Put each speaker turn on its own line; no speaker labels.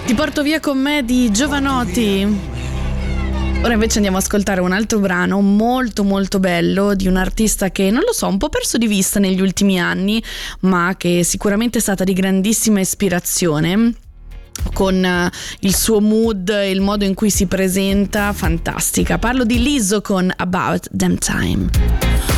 Ti porto via con me di Jovanotti. Ora invece andiamo ad ascoltare un altro brano molto molto bello di un artista che, non lo so, un po' perso di vista negli ultimi anni, ma che sicuramente è stata di grandissima ispirazione, con il suo mood e il modo in cui si presenta, fantastica. Parlo di Lizzo con About Damn Time.